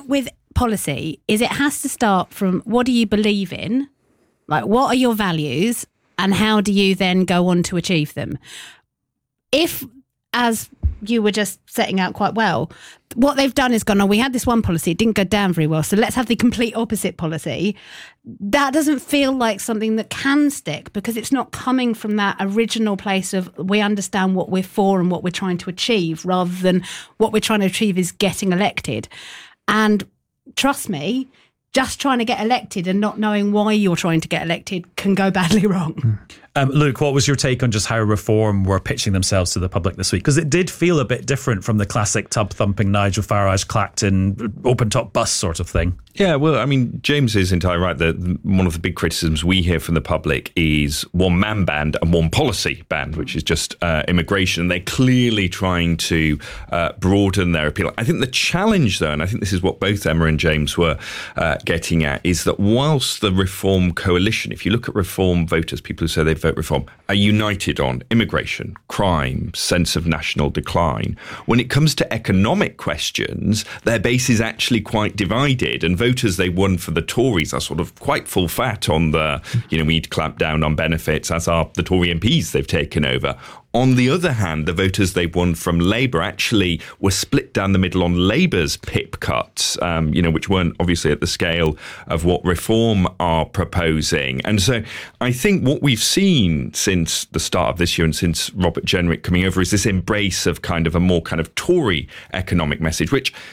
with policy is it has to start from what do you believe in? Like, what are your values and how do you then go on to achieve them? If, as you were just setting out quite well, what they've done is gone, oh, we had this one policy, it didn't go down very well, so let's have the complete opposite policy. That doesn't feel like something that can stick because it's not coming from that original place of we understand what we're for and what we're trying to achieve, rather than what we're trying to achieve is getting elected. And trust me, just trying to get elected and not knowing why you're trying to get elected can go badly wrong. Luke, what was your take on just how Reform were pitching themselves to the public this week? Because it did feel a bit different from the classic tub-thumping Nigel Farage, Clacton, open-top bus sort of thing. Yeah, well, I mean, James is entirely right that one of the big criticisms we hear from the public is one man band and one policy band, which is just immigration. They're clearly trying to broaden their appeal. I think the challenge, though, and I think this is what both Emma and James were getting at, is that whilst the Reform coalition, if you look at Reform voters, people who say they vote Reform, are united on immigration, crime, sense of national decline, when it comes to economic questions, their base is actually quite divided, and voters they won for the Tories are sort of quite full fat on the, we need to clamp down on benefits, as are the Tory MPs they've taken over. On the other hand, the voters they won from Labour actually were split down the middle on Labour's PIP cuts, which weren't obviously at the scale of what Reform are proposing. And so I think what we've seen since the start of this year and since Robert Jenrick coming over is this embrace of kind of a more kind of Tory economic message, which